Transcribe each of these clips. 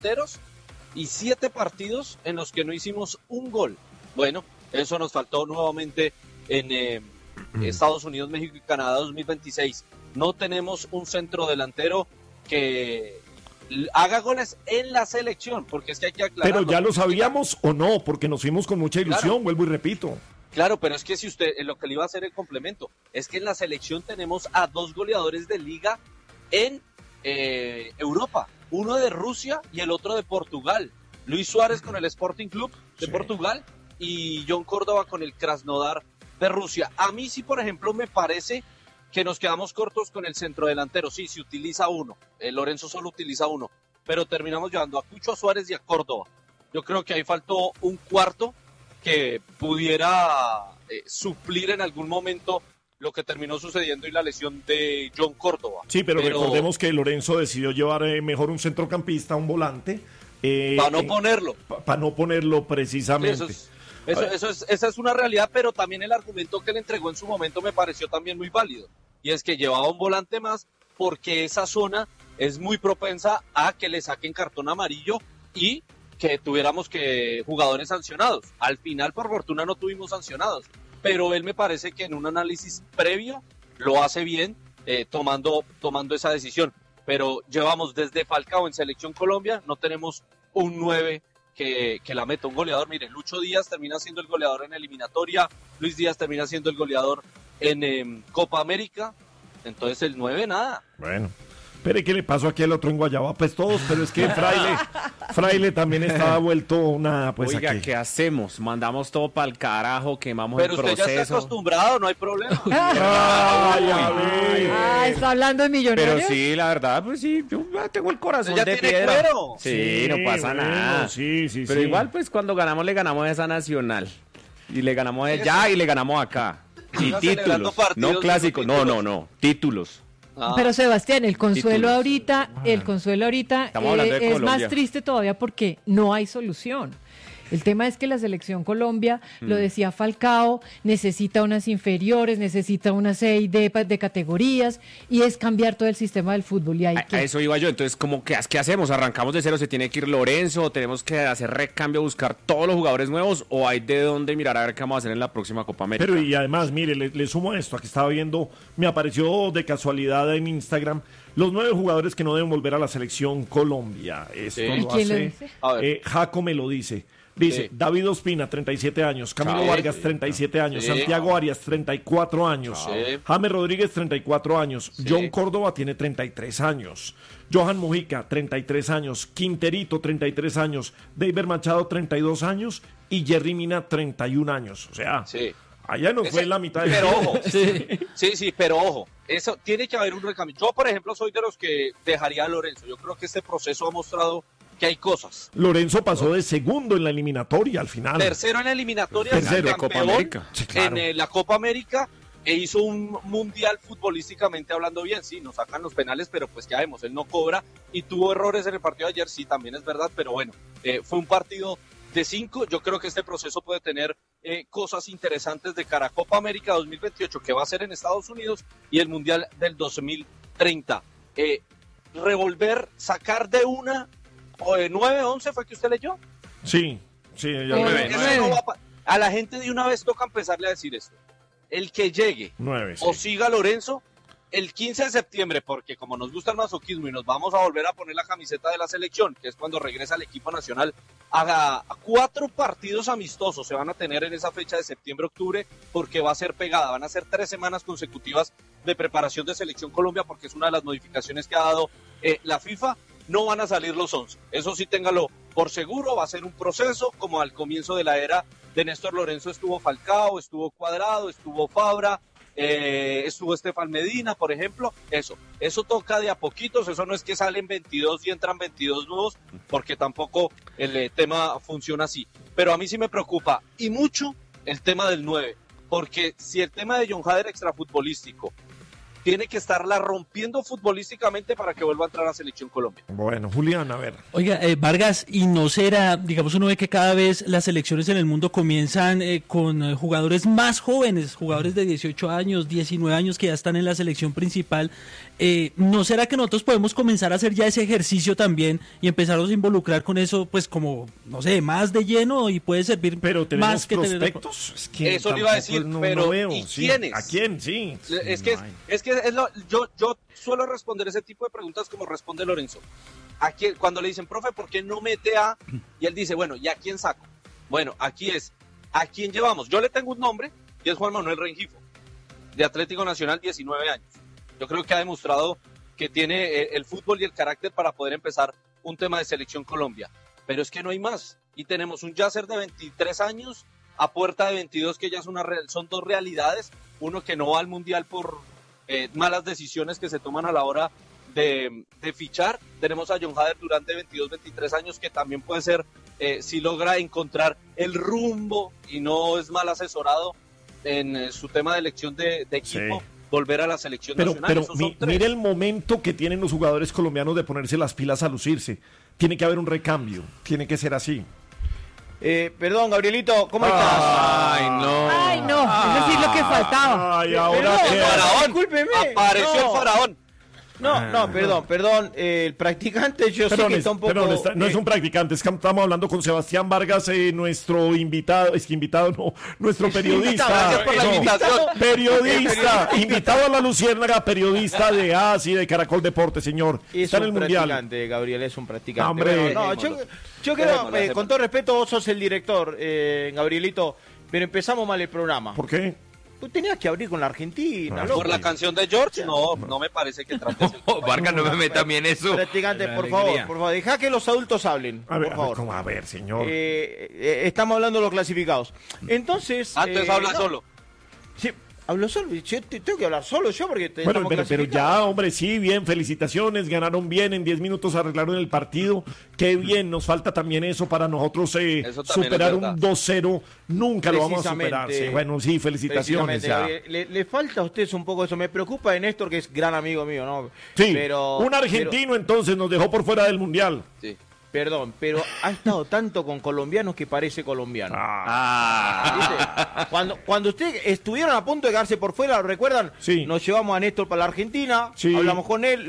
enteros y 7 partidos en los que no hicimos un gol. Bueno, eso nos faltó nuevamente en Estados Unidos, México y Canadá 2026. No tenemos un centro delantero que haga goles en la selección, porque es que hay que aclarar. Pero ya lo sabíamos o no, porque nos fuimos con mucha ilusión, claro. Vuelvo y repito. Claro, pero es que si usted, lo que le iba a hacer el complemento, es que en la selección tenemos a 2 goleadores de liga en Europa, uno de Rusia y el otro de Portugal. Luis Suárez con el Sporting Club de Portugal y John Córdoba con el Krasnodar de Rusia. A mí sí, por ejemplo, me parece que nos quedamos cortos con el centrodelantero. Sí, se utiliza uno. Lorenzo solo utiliza uno. Pero terminamos llevando a Cucho, a Suárez y a Córdoba. Yo creo que ahí faltó un cuarto que pudiera suplir en algún momento lo que terminó sucediendo y la lesión de John Córdoba. Sí, pero recordemos que Lorenzo decidió llevar mejor un centrocampista, un volante. Para no ponerlo. Para no ponerlo precisamente. Esa es una realidad, pero también el argumento que le entregó en su momento me pareció también muy válido. Y es que llevaba un volante más porque esa zona es muy propensa a que le saquen cartón amarillo y que tuviéramos que jugadores sancionados. Al final, por fortuna, no tuvimos sancionados. Pero él me parece que en un análisis previo lo hace bien tomando esa decisión. Pero llevamos desde Falcao en Selección Colombia, no tenemos un 9 que la meta, un goleador. Miren, Lucho Díaz termina siendo el goleador en eliminatoria, Luis Díaz termina siendo el goleador en Copa América, entonces el 9 nada. Bueno, pero ¿qué le pasó aquí al otro en Guayaba? Pues todos, pero es que Fraile también estaba vuelto una... Pues oiga, aquí. ¿qué hacemos? Mandamos todo para el carajo, quemamos pero el proceso. Pero usted ya está acostumbrado, no hay problema. ¿Está hablando de Millonarios? Pero sí, la verdad, pues sí, yo tengo el corazón ya de tiene piedra. Cuero. Sí, no pasa nada. Sí. Pero igual, pues cuando ganamos, le ganamos a esa Nacional. Y le ganamos allá y le ganamos acá. Y títulos, no clásicos, no, títulos. Pero Sebastián, el consuelo Títulos. ahorita es más triste todavía porque no hay solución. El tema es que la selección Colombia, lo decía Falcao, necesita unas inferiores, necesita una C y D de categorías, y es cambiar todo el sistema del fútbol. Y a eso iba yo, entonces, ¿qué hacemos? ¿Arrancamos de cero? ¿Se tiene que ir Lorenzo? ¿Tenemos que hacer recambio, buscar todos los jugadores nuevos? ¿O hay de dónde mirar a ver qué vamos a hacer en la próxima Copa América? Pero y además, mire, le sumo esto, aquí estaba viendo, me apareció de casualidad en Instagram, los 9 jugadores que no deben volver a la selección Colombia. Esto lo ¿Quién lo hace, dice? Jaco me lo dice. Dice, David Ospina, 37 años, Camilo Vargas, 37 años, Santiago Arias, 34 años, James Rodríguez, 34 años, John Córdoba tiene 33 años, Johan Mujica, 33 años, Quinterito, 33 años, David Machado, 32 años y Jerry Mina, 31 años. O sea, allá nos fue la mitad del ojo. Pero ojo, eso tiene que haber un recambio. Yo, por ejemplo, soy de los que dejaría a Lorenzo. Yo creo que este proceso ha mostrado que hay cosas. Lorenzo pasó de segundo en la eliminatoria al final. Tercero en la eliminatoria. Tercero de Copa América. Sí, claro. En la Copa América e hizo un mundial futbolísticamente hablando bien. Sí, nos sacan los penales, pero pues ya vemos, él no cobra y tuvo errores en el partido de ayer, sí, también es verdad, pero bueno, fue un partido de 5. Yo creo que este proceso puede tener cosas interesantes de cara a Copa América 2028, que va a ser en Estados Unidos, y el Mundial del 2030. Sacar de una... ¿O de 9-11 fue que usted leyó? Sí. A la gente de una vez toca empezarle a decir esto. El que llegue 9, o siga Lorenzo el 15 de septiembre, porque como nos gusta el masoquismo y nos vamos a volver a poner la camiseta de la selección, que es cuando regresa al equipo nacional, haga 4 partidos amistosos se van a tener en esa fecha de septiembre-octubre, porque va a ser pegada, van a ser 3 semanas consecutivas de preparación de Selección Colombia, porque es una de las modificaciones que ha dado la FIFA. No van a salir los 11, eso sí téngalo por seguro, va a ser un proceso como al comienzo de la era de Néstor Lorenzo. Estuvo Falcao, estuvo Cuadrado, estuvo Fabra, estuvo Estefan Medina, por ejemplo. Eso toca de a poquitos, eso no es que salen 22 y entran 22 nuevos, porque tampoco el tema funciona así. Pero a mí sí me preocupa, y mucho, el tema del 9, porque si el tema de John Hader extrafutbolístico tiene que estarla rompiendo futbolísticamente para que vuelva a entrar a Selección Colombia. Bueno, Julián, a ver. Oiga, Vargas, y no será, digamos, uno ve que cada vez las selecciones en el mundo comienzan con jugadores más jóvenes, jugadores de 18 años, 19 años que ya están en la selección principal. ¿No será que nosotros podemos comenzar a hacer ya ese ejercicio también y empezarnos a involucrar con eso, pues como, no sé, más de lleno y puede servir pero más que prospectos? Es que eso le iba a decir, pero veo. ¿Y quiénes? ¿A quién? Sí. Es que yo suelo responder ese tipo de preguntas como responde Lorenzo. Cuando le dicen, profe, ¿por qué no mete a...? Y él dice, bueno, ¿y a quién saco? Bueno, aquí es, ¿a quién llevamos? Yo le tengo un nombre, y es Juan Manuel Rengifo, de Atlético Nacional, 19 años. Yo creo que ha demostrado que tiene el fútbol y el carácter para poder empezar un tema de Selección Colombia. Pero es que no hay más. Y tenemos un Yasser de 23 años, a puerta de 22, que ya son dos realidades. Uno que no va al Mundial por malas decisiones que se toman a la hora de fichar. Tenemos a John Hader Durán de 22, 23 años, que también puede ser, si logra encontrar el rumbo y no es mal asesorado en su tema de elección de equipo, sí, volver a la selección nacional. Pero mire el momento que tienen los jugadores colombianos de ponerse las pilas a lucirse. Tiene que haber un recambio, tiene que ser así. Perdón, Gabrielito, ¿cómo estás? Ay, no, es decir lo que faltaba. Ay, ahora que Faraón, discúlpeme. Apareció el Faraón. No, perdón, el practicante yo sé que está un poco... no es un practicante, es que estamos hablando con Sebastián Vargas, nuestro invitado, nuestro periodista. Gracias por la invitación. Periodista, invitado a la Luciérnaga, periodista de ASI, de Caracol Deporte, señor. Está en el Mundial. Gabriel, es un practicante. Hombre. Bueno, yo creo, con todo respeto, vos sos el director, Gabrielito, pero empezamos mal el programa. ¿Por qué? Tú tenías que abrir con la Argentina, ¿Por la canción de George? No me parece que trates Vargas, no me meta también eso. Practicante, por favor, deja que los adultos hablen, por favor. A ver, señor. Estamos hablando de los clasificados. Entonces... Antes habla solo. Sí, hablo solo. Yo tengo que hablar solo yo porque... Bueno, pero ya, hombre, sí, bien, felicitaciones, ganaron bien, en 10 minutos arreglaron el partido, qué bien, nos falta también eso para nosotros superar un 2-0, nunca lo vamos a superar. Sí, bueno, sí, felicitaciones. Ya. Le falta a ustedes un poco eso, me preocupa de Néstor, que es gran amigo mío, ¿no? Sí, un argentino entonces nos dejó por fuera del Mundial. Sí. Perdón, pero ha estado tanto con colombianos que parece colombiano. Cuando ustedes estuvieron a punto de quedarse por fuera, ¿lo recuerdan? Sí. Nos llevamos a Néstor para la Argentina, sí, hablamos con él,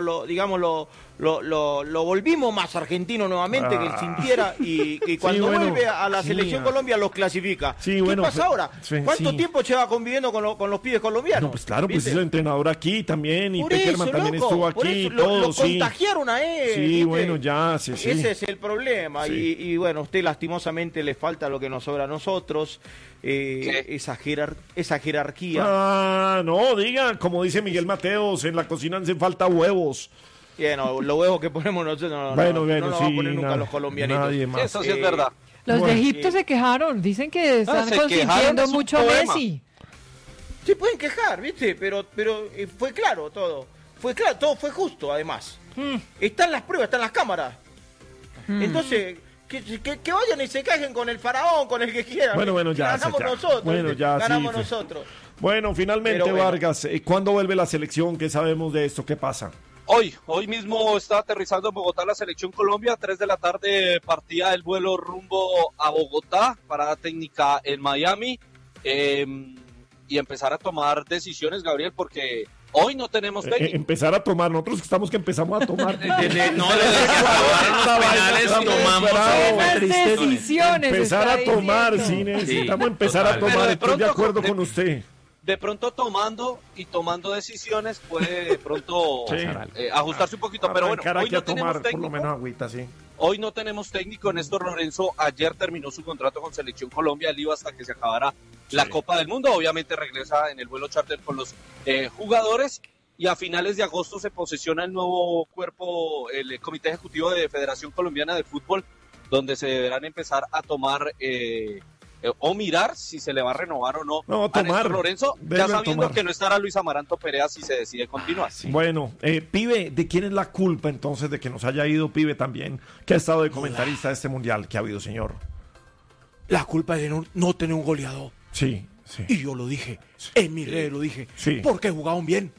lo volvimos más argentino nuevamente, que él sintiera, y cuando vuelve a la selección Colombia los clasifica. Sí, ¿Qué pasa ahora? ¿Cuánto tiempo lleva conviviendo con los pibes colombianos? No, pues claro, pues es el entrenador aquí también, y Peckerman también estuvo aquí, lo contagiaron a él. Sí, ¿viste? Bueno, ya, sí. Ese es el problema, y bueno, a usted lastimosamente le falta lo que nos sobra a nosotros, esa jerarquía. No, diga, como dice Miguel Mateos, en la cocina hacen falta huevos. Los huevos que ponemos nosotros no los van a poner nunca los colombianitos. Eso sí es verdad. Los de Egipto se quejaron, dicen que están consintiendo mucho a Messi. Se pueden quejar, ¿viste? Pero fue claro todo. Todo fue justo, además. Están las pruebas, están las cámaras. Entonces, que vayan y se quejen con el Faraón, con el que quieran. Bueno, ya. Ganamos nosotros. Bueno, finalmente, Vargas, ¿cuándo vuelve la selección? ¿Qué sabemos de esto? ¿Qué pasa? Hoy mismo está aterrizando en Bogotá la Selección Colombia. 3 de la tarde partía el vuelo rumbo a Bogotá, parada técnica en Miami, y empezar a tomar decisiones, Gabriel, porque hoy no tenemos técnico. Empezar a tomar, nosotros estamos que empezamos a tomar. Empezar a tomar, sí, necesitamos empezar a tomar, estoy de acuerdo con usted. De pronto tomando decisiones puede de pronto ajustarse un poquito, pero bueno, hoy no tenemos técnico. Por lo menos agüita, sí. Hoy no tenemos técnico. Néstor Lorenzo ayer terminó su contrato con Selección Colombia, él iba hasta que se acabara la Copa del Mundo, obviamente regresa en el vuelo charter con los jugadores, y a finales de agosto se posesiona el nuevo cuerpo, el Comité Ejecutivo de Federación Colombiana de Fútbol, donde se deberán empezar a tomar... o mirar si se le va a renovar o no, a Néstor Lorenzo, ya sabiendo que no estará Luis Amaranto Perea si se decide continuar. Bueno, Pibe, ¿de quién es la culpa entonces de que nos haya ido Pibe también, que ha estado de comentarista de este mundial que ha habido, señor? La culpa es de no tener un goleador. Sí. Y yo lo dije, en mis redes lo dije, sí, porque jugaban bien.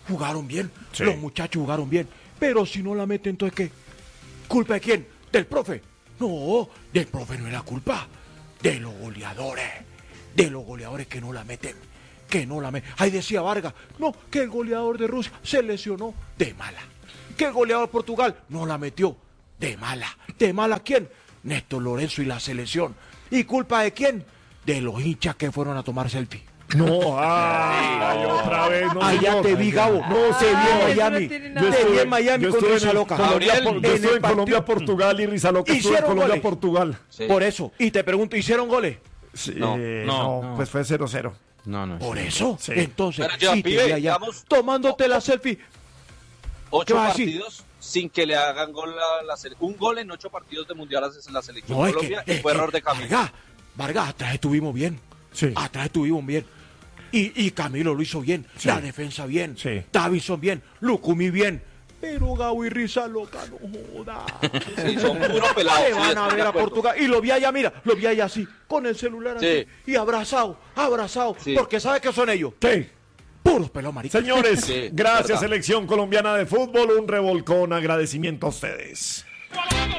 jugaron bien, los muchachos jugaron bien, pero si no la meten, entonces ¿qué? ¿Culpa de quién? ¿Del profe? No, del profe no es la culpa, de los goleadores que no la meten, Ahí decía Vargas, no, que el goleador de Rusia se lesionó de mala, que el goleador de Portugal no la metió de mala ¿quién? Néstor Lorenzo y la selección. ¿Y culpa de quién? De los hinchas que fueron a tomar selfie. No, otra vez. No, allá te vi, Gabo. No, te vi en Miami. Te vi en Miami con Rizaloca. Yo estuve en Colombia, Portugal y Rizaloca estuvo en Colombia, Portugal. Sí. Por eso. Y te pregunto, ¿hicieron goles? Sí, no, pues fue 0-0. No. Por eso. Sí. Entonces, ya, sí, pibe, te vi allá tomándote la selfie. 8 partidos sin que le hagan gol a la selección. Un gol en 8 partidos de Mundial hace la selección Colombia y fue error de Camilo. Vargas, atrás estuvimos bien. Sí. Atrás estuvimos bien. Y Camilo lo hizo bien. Sí. La defensa bien. Sí. Davison bien. Lucumí bien. Pero Gabo y Rizaloca no joda. Sí, son puros pelados. Se van a ver a Portugal. Y lo vi allá, mira, lo vi allá así, con el celular así. Y abrazado. Sí. Porque ¿sabe qué son ellos? Sí. Puros pelados, maricas. Señores, gracias, Selección Colombiana de Fútbol. Un revolcón, agradecimiento a ustedes.